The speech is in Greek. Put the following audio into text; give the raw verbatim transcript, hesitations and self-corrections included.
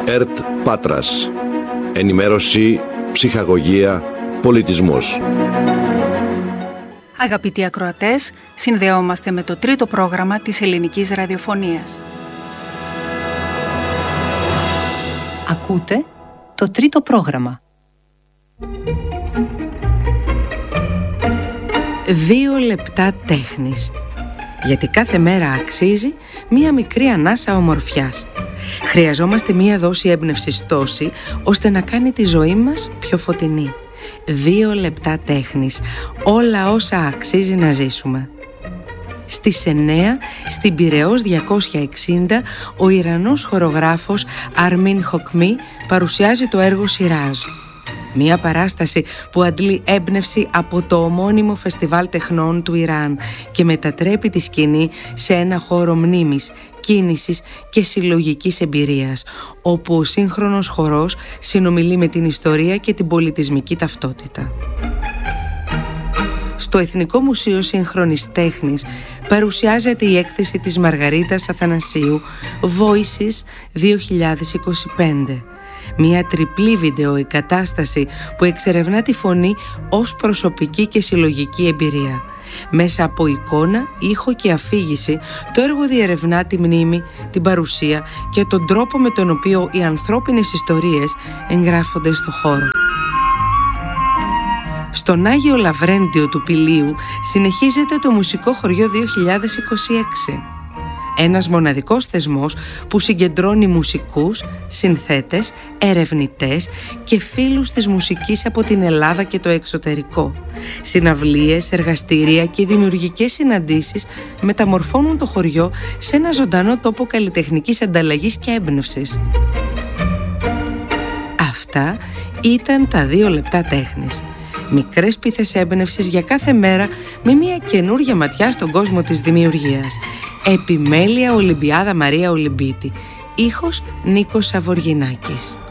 ΕΡΤ Πάτρας. Ενημέρωση, ψυχαγωγία, πολιτισμός. Αγαπητοί ακροατές, συνδεόμαστε με το τρίτο πρόγραμμα της ελληνικής ραδιοφωνίας. Ακούτε το τρίτο πρόγραμμα. Δύο λεπτά τέχνης. Γιατί κάθε μέρα αξίζει μία μικρή ανάσα ομορφιάς. Χρειαζόμαστε μία δόση έμπνευσης τόση, ώστε να κάνει τη ζωή μας πιο φωτεινή. Δύο λεπτά τέχνης. Όλα όσα αξίζει να ζήσουμε. Στις εννέα, στην Πειραιώς διακόσια εξήντα, ο Ιρανός χορογράφος Αρμίν Χοκμί παρουσιάζει το έργο Σιράζ. Μία παράσταση που αντλεί έμπνευση από το ομώνυμο φεστιβάλ τεχνών του Ιράν και μετατρέπει τη σκηνή σε ένα χώρο μνήμης, κίνησης και συλλογικής εμπειρίας, όπου ο σύγχρονος χορός συνομιλεί με την ιστορία και την πολιτισμική ταυτότητα. Στο Εθνικό Μουσείο Σύγχρονης Τέχνης παρουσιάζεται η έκθεση της Μαργαρίτας Αθανασίου Voices δύο χιλιάδες είκοσι πέντε. Μια τριπλή βιντεοεκατάσταση που εξερευνά τη φωνή ως προσωπική και συλλογική εμπειρία. Μέσα από εικόνα, ήχο και αφήγηση, το έργο διερευνά τη μνήμη, την παρουσία και τον τρόπο με τον οποίο οι ανθρώπινες ιστορίες εγγράφονται στο χώρο. Στον Άγιο Λαβρέντιο του Πηλίου συνεχίζεται το Μουσικό Χωριό δύο χιλιάδες είκοσι έξι. Ένας μοναδικός θεσμός που συγκεντρώνει μουσικούς, συνθέτες, ερευνητές και φίλους της μουσικής από την Ελλάδα και το εξωτερικό. Συναυλίες, εργαστήρια και δημιουργικές συναντήσεις μεταμορφώνουν το χωριό σε ένα ζωντανό τόπο καλλιτεχνικής ανταλλαγής και έμπνευσης. Αυτά ήταν τα δύο λεπτά τέχνης. Μικρές πίθες έμπνευσης για κάθε μέρα με μια καινούργια ματιά στον κόσμο της δημιουργίας. Επιμέλεια Ολυμπιάδα Μαρία Ολυμπίτη. Ήχος Νίκος Σαβοργινάκης.